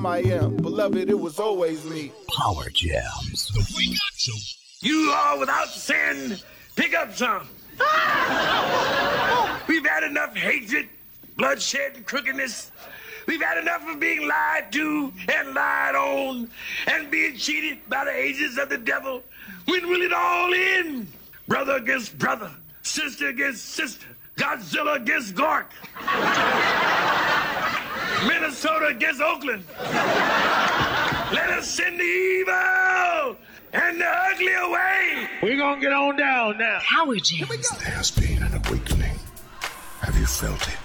I am. Beloved, it was always me. Power Jams. You all without sin, pick up some. We've had enough hatred, bloodshed, and crookedness. We've had enough of being lied to and lied on and being cheated by the agents of the devil. When will it all end? Brother against brother, sister against sister, Godzilla against Gork, Minnesota against Oakland. Let us send the evil and the ugly away. We're gonna get on down now. Power Jams. There has been an awakening. Have you felt it?